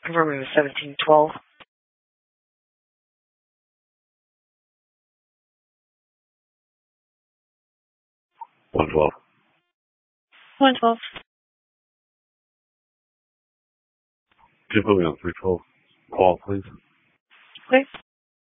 Confirming with 1712. 112. 112. Confirming on 312. Call, please. Okay.